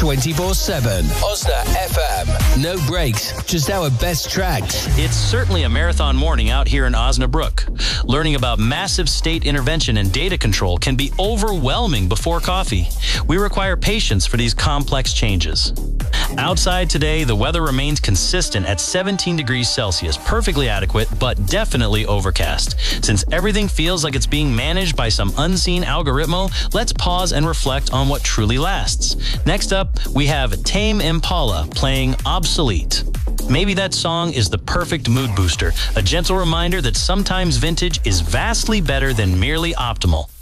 24/7. Osna FM. No breaks, just our best tracks. It's certainly a marathon morning out here in Osnabrück. Learning about massive state intervention and data control can be overwhelming before coffee. We require patience for these complex changes. Outside today, the weather remains consistent at 17 degrees Celsius, perfectly adequate, but definitely overcast. Since everything feels like it's being managed by some unseen algoritmo, let's pause and reflect on what truly lasts. Next up, we have Tame Impala playing Obsolete. Maybe that song is the perfect mood booster, a gentle reminder that sometimes vintage is vastly better than merely optimal.